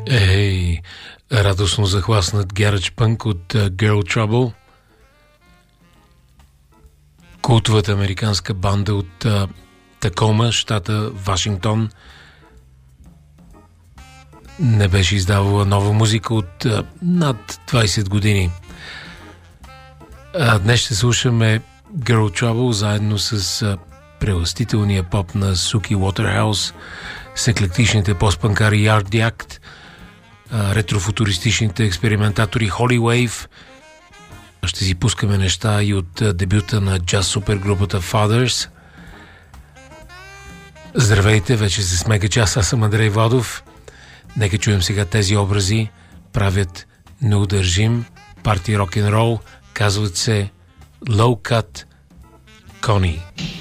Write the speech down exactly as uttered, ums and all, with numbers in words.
Ей, радостно захласнат гарадж пънк от uh, Girl Trouble. Култовата американска банда от uh, Такома, щата Вашингтон, не беше издавала нова музика от uh, над двайсет години. А днес ще слушаме Girl Trouble заедно с uh, прелъстителния поп на Суки Уотерхаус, с еклектичните постпанкари Yard Act, ретрофутуристичните експериментатори Holy Wave. Ще си пускаме неща и от дебюта на джаз супергрупата Fathers. Здравейте, вече с Мега Джаз, аз съм Андрей Владов. Нека чуем сега тези образи. Правят неудържим парти рок-н-рол. Казват се Low Cut Connie.